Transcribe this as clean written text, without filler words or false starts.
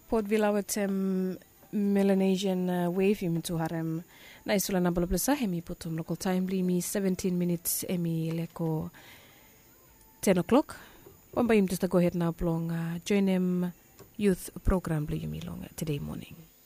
Port Vilawatem Melanesian wave yumi tuharem na isula na balabla hemi putum local time mi 17 minutes emi leko 10 o'clock. Wamba yum just go ahead now blong join them youth program bli yumi long today morning.